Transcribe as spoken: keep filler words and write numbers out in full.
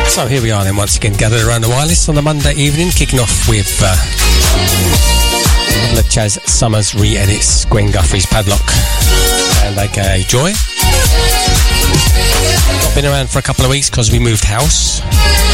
So here we are then, once again gathered around the wireless on a Monday evening, kicking off with uh, a couple of Chaz Summers re-edits, Gwen Guthrie's Padlock and aka Joy. Not been around for a couple of weeks because we moved house.